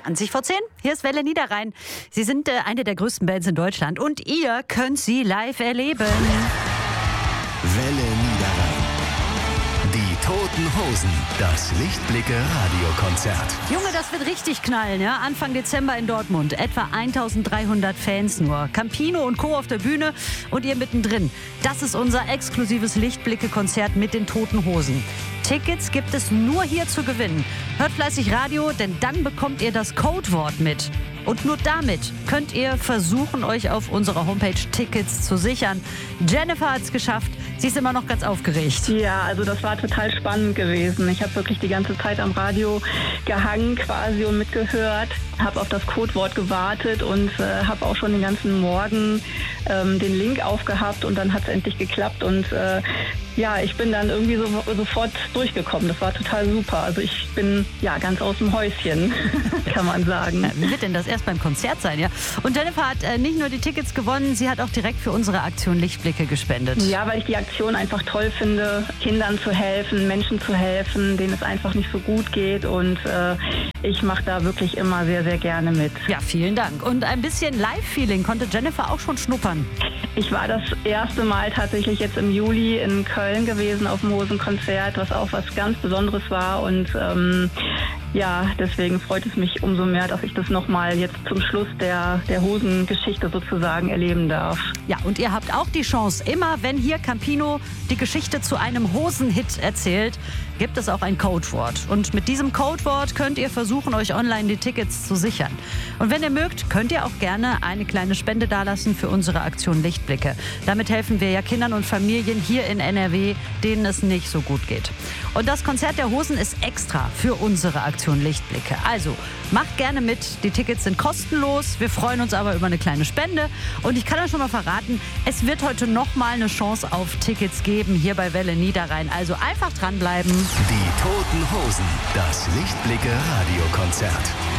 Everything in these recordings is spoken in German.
20 vor 10. Hier ist Welle Niederrhein. Sie sind eine der größten Bands in Deutschland und ihr könnt sie live erleben. Welle Niederrhein. Die Toten Hosen. Das Lichtblicke-Radiokonzert. Junge, das wird richtig knallen, ja? Anfang Dezember in Dortmund. Etwa 1300 Fans nur. Campino und Co. auf der Bühne und ihr mittendrin. Das ist unser exklusives Lichtblicke-Konzert mit den Toten Hosen. Tickets gibt es nur hier zu gewinnen. Hört fleißig Radio, denn dann bekommt ihr das Codewort mit. Und nur damit könnt ihr versuchen, euch auf unserer Homepage Tickets zu sichern. Jennifer hat es geschafft. Sie ist immer noch ganz aufgeregt. Ja, also das war total spannend gewesen. Ich habe wirklich die ganze Zeit am Radio gehangen quasi und mitgehört. Habe auf das Codewort gewartet und habe auch schon den ganzen Morgen den Link aufgehabt und dann hat es endlich geklappt und ja, ich bin dann irgendwie sofort durchgekommen. Das war total super. Also ich bin ja ganz aus dem Häuschen, kann man sagen. Wie wird denn das erst beim Konzert sein, ja? Und Jennifer hat nicht nur die Tickets gewonnen, sie hat auch direkt für unsere Aktion Lichtblicke gespendet. Ja, weil ich die Aktion einfach toll finde, Kindern zu helfen, Menschen zu helfen, denen es einfach nicht so gut geht und ich mache da wirklich immer sehr, sehr gerne mit. Ja, vielen Dank. Und ein bisschen Live-Feeling konnte Jennifer auch schon schnuppern. Ich war das erste Mal tatsächlich jetzt im Juli in Köln gewesen auf dem Hosenkonzert, was auch was ganz Besonderes war und ja, deswegen freut es mich umso mehr, dass ich das nochmal jetzt zum Schluss der Hosengeschichte sozusagen erleben darf. Ja, und ihr habt auch die Chance, immer wenn hier Campino die Geschichte zu einem Hosenhit erzählt, gibt es auch ein Codewort. Und mit diesem Codewort könnt ihr versuchen, euch online die Tickets zu sichern. Und wenn ihr mögt, könnt ihr auch gerne eine kleine Spende dalassen für unsere Aktion Lichtblicke. Damit helfen wir ja Kindern und Familien hier in NRW, denen es nicht so gut geht. Und das Konzert der Hosen ist extra für unsere Aktion Lichtblicke. Also macht gerne mit. Die Tickets sind kostenlos. Wir freuen uns aber über eine kleine Spende. Und ich kann euch schon mal verraten, es wird heute noch mal eine Chance auf Tickets geben hier bei Welle Niederrhein. Also einfach dranbleiben. Die Toten Hosen. Das Lichtblicke-Radiokonzert.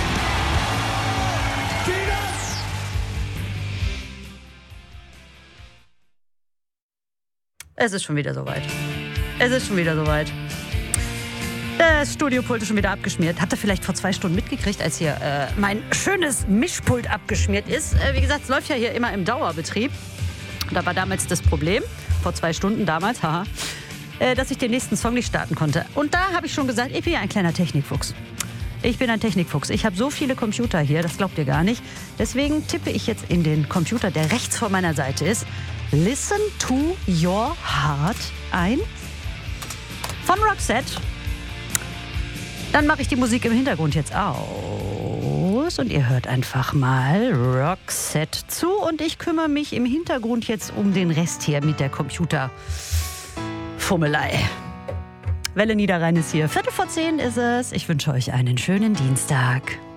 Es ist schon wieder soweit. Es ist schon wieder soweit. Das Studiopult ist schon wieder abgeschmiert. Habt ihr vielleicht vor 2 Stunden mitgekriegt, als hier mein schönes Mischpult abgeschmiert ist? Wie gesagt, es läuft ja hier immer im Dauerbetrieb. Da war damals das Problem, vor 2 Stunden damals, haha, dass ich den nächsten Song nicht starten konnte. Und da habe ich schon gesagt, ich bin ja ein kleiner Technikfuchs. Ich bin ein Technikfuchs. Ich habe so viele Computer hier, das glaubt ihr gar nicht. Deswegen tippe ich jetzt in den Computer, der rechts vor meiner Seite ist, Listen to Your Heart ein. Von Roxette. Dann mache ich die Musik im Hintergrund jetzt aus und ihr hört einfach mal Roxette zu und ich kümmere mich im Hintergrund jetzt um den Rest hier mit der Computerfummelei. Welle Niederrhein ist hier. 9:45 ist es. Ich wünsche euch einen schönen Dienstag.